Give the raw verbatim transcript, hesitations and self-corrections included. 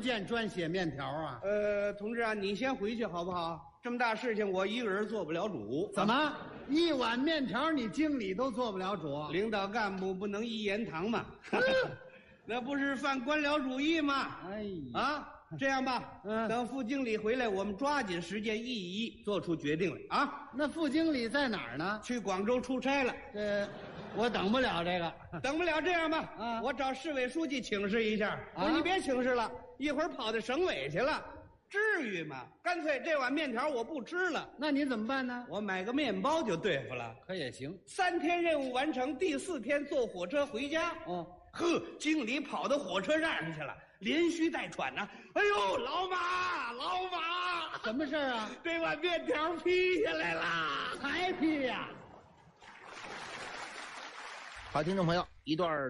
见专写面条啊？ 呃，同志啊，你先回去好不好？这么大事情，我一个人做不了主。 怎么一碗面条你经理都做不了主？ 领导干部不能一言堂嘛？那不是犯官僚主义吗？ 哎呀， 啊，这样吧， 嗯， 等副经理回来，我们抓紧时间一一做出决定来啊。 那副经理在哪儿呢？ 去广州出差了。 这我等不了这个， 等不了。这样吧， 啊， 我找市委书记请示一下。 啊， 不是你别请示了，一会儿跑到省委去了，至于吗？干脆这碗面条我不吃了。 那你怎么办呢？ 我买个面包就对付了。 可也行。 三天任务完成，第四天坐火车回家。 哦， 呵，经理跑到火车站上去了，连续带喘呢。哎呦，老马，老马， 什么事儿啊？ 这碗面条劈下来了， 还劈呀？ 好，听众朋友，一段